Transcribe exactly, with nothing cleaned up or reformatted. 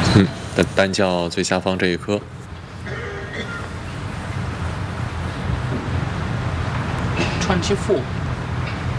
嗯，单单叫最下方这一颗。 串气腹。